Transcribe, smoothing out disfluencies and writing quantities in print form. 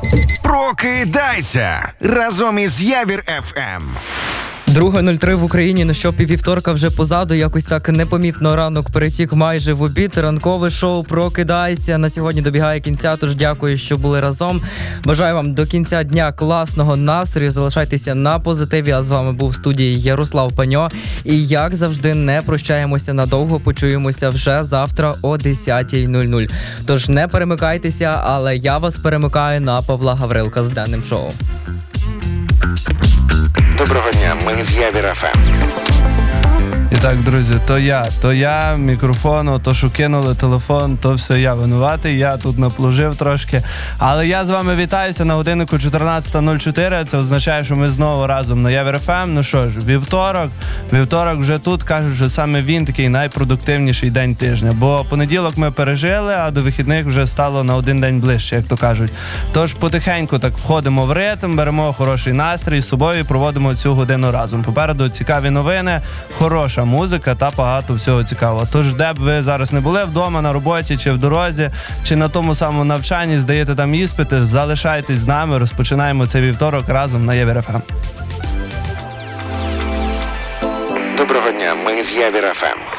Прокидайся разом із Явір ФМ. 2:03 в Україні, ну що, піввівторка вже позаду, якось так непомітно ранок перетік майже в обід. Ранкове шоу «Прокидайся» на сьогодні добігає кінця, тож дякую, що були разом. Бажаю вам до кінця дня класного настрою, залишайтеся на позитиві, а з вами був в студії Ярослав Паньо. І як завжди не прощаємося надовго, почуємося вже завтра о 10:00. Тож не перемикайтеся, але я вас перемикаю на Павла Гаврилка з денним шоу. Доброго дня, ми з Явір ФМ. І так, друзі, то я, мікрофон, то що кинули телефон, то все я винуватий, я тут наплужив трошки. Але я з вами вітаюся на годиннику 14:04, це означає, що ми знову разом на Явір ФМ. Ну що ж, вівторок вже тут, кажуть, що саме він такий найпродуктивніший день тижня. Бо понеділок ми пережили, а до вихідних вже стало на один день ближче, як то кажуть. Тож потихеньку так входимо в ритм, беремо хороший настрій з собою і проводимо цю годину разом. Попереду цікаві новини, хороша музика та багато всього цікавого. Тож, де б ви зараз не були, вдома, на роботі, чи в дорозі, чи на тому самому навчанні, здаєте там іспити, залишайтесь з нами, розпочинаємо цей вівторок разом на Явір ФМ. Доброго дня, ми з Явір ФМ.